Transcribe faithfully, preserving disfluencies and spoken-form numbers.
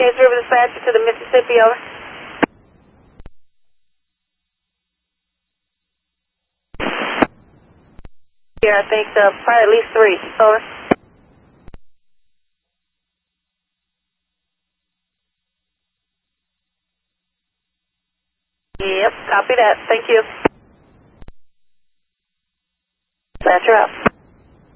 James River dispatcher to the Mississippi, over. Here, I think uh, probably at least three, over. Yep, copy that. Thank you. Dispatcher out.